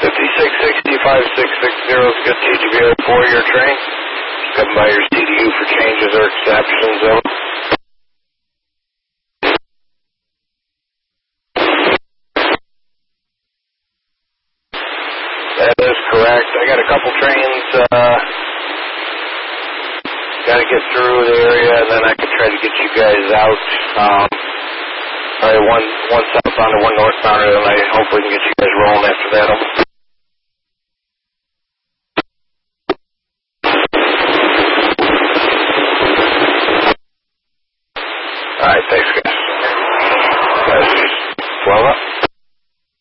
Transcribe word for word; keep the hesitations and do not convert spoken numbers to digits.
fifty-six sixty, five six six zero is good T G V zero four, your train. Come by your C D U for changes or exceptions, over. That is correct. I got a couple trains, uh, got to get through the area, and then I can try to get you guys out. Um, probably one, one southbound and one northbound, and I hopefully can get you guys rolling after that.